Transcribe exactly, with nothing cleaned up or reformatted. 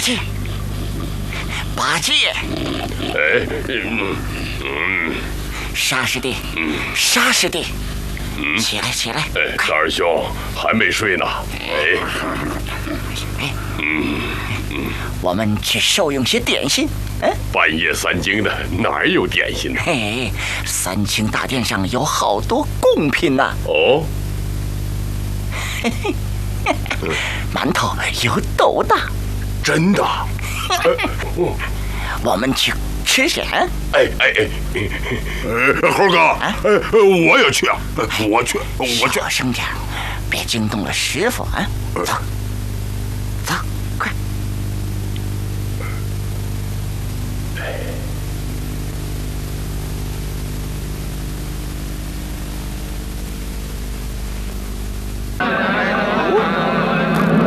戒，八戒。 哎，嗯嗯， 沙师弟，嗯，沙师弟，嗯，起来起来。 哎，大师兄还没睡呢。哎， 哎，嗯嗯，我们去受用些点心。嗯， 半夜三更的，哪有点心呢？ 嘿，三清大殿上有好多贡品呐。 哦， 嘿嘿，馒头有斗大。 真的？ 我们去吃去。 哎哎哎，呃，猴哥，啊、呃，我也去啊，我去，我去。 小声点，别惊动了师傅啊。走。